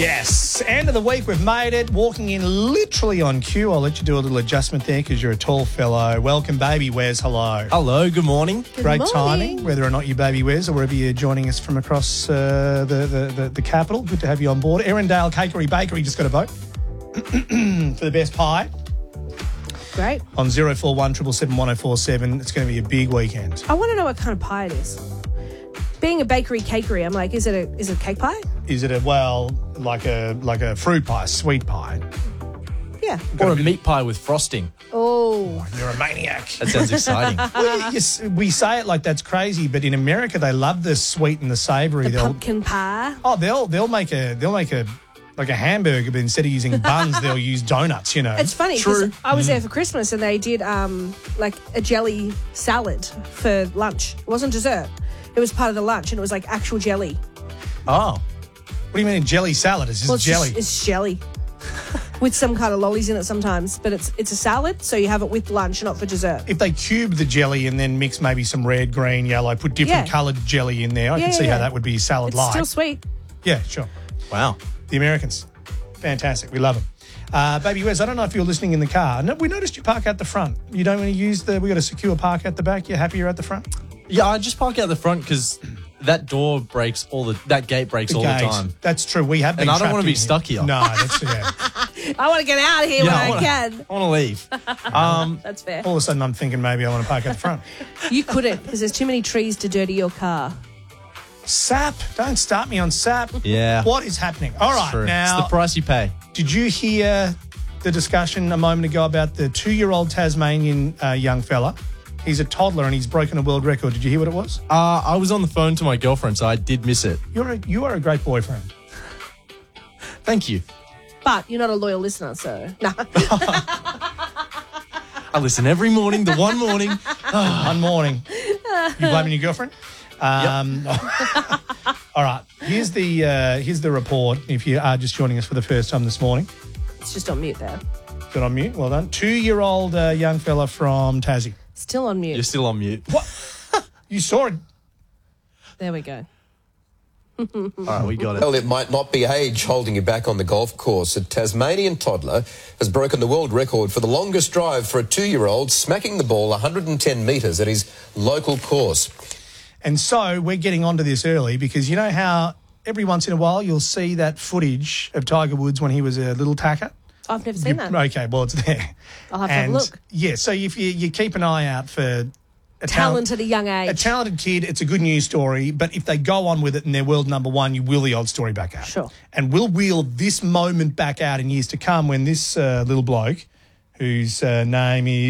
Yes, end of the week, we've made it. Walking in literally on cue. I'll let you do a little adjustment there because you're a tall fellow. Welcome, Baby Wes. Hello. Hello, good morning. Great timing, whether or not you're Baby Wes or wherever you're joining us from across the capital. Good to have you on board. Erindale Cakery Bakery just got a vote for the best pie. Great. On 041 777 1047. It's going to be a big weekend. I want to know what kind of pie it is. Being a cakery, I'm like, is it a cake pie? Is it like a fruit pie, sweet pie? Yeah. Or a meat pie with frosting. Oh. You're a maniac. That sounds exciting. Well, yes, we say it like that's crazy, but in America they love the sweet and the savoury. The pumpkin pie. Oh, they'll make a like a hamburger, but instead of using buns, they'll use donuts. You know, It's funny because I was there for Christmas and they did like a jelly salad for lunch. It wasn't dessert. It was part of the lunch and it was like actual jelly. Oh, what do you mean jelly salad? It's just jelly. It's jelly. With some kind of lollies in it sometimes, but it's a salad, so you have it with lunch, not for dessert. If they cube the jelly and then mix maybe some red, green, yellow, put different coloured jelly in there, I can see how that would be salad-like. It's still sweet. Yeah, sure. Wow. The Americans, fantastic. We love them. Baby Wes, I don't know if you're listening in the car. No, we noticed you park out the front. You don't want to use we got a secure park at the back. You're happy you're at the front? Yeah, I just park out the front because that door breaks that gate breaks all the time. That's true. We have been And I don't trapped want to be in stuck here. No, that's I want to get out of here when I can. I want to leave. That's fair. all of a sudden I'm thinking maybe I want to park at the front. You couldn't because there's too many trees to dirty your car. SAP. Don't start me on SAP. Yeah. What is happening? All right, True. now. It's the price you pay. Did you hear the discussion a moment ago about the 2-year-old Tasmanian young fella? He's a toddler and he's broken a world record. Did you hear what it was? I was on the phone to my girlfriend, so I did miss it. You are a great boyfriend. Thank you. But you're not a loyal listener, so no. I listen every morning, the one morning. One morning. You blaming your girlfriend? All right. Here's the report. If you are just joining us for the first time this morning. It's just on mute there. Is it on mute? Well done. 2-year-old young fella from Tassie. Still on mute. You're still on mute. What? You saw it. There we go. All right, we got it. Well, it might not be age holding you back on the golf course. A Tasmanian toddler has broken the world record for the longest drive for a 2-year-old, smacking the ball 110 metres at his local course. And so we're getting onto this early because you know how every once in a while you'll see that footage of Tiger Woods when he was a little tacker? I've never seen that. Okay, well, it's there. I'll have to have a look. Yeah, so if you keep an eye out for Talent at a young age. A talented kid, it's a good news story, but if they go on with it and they're world number one, you will the old story back out. Sure. And we'll wheel this moment back out in years to come when this little bloke, whose name is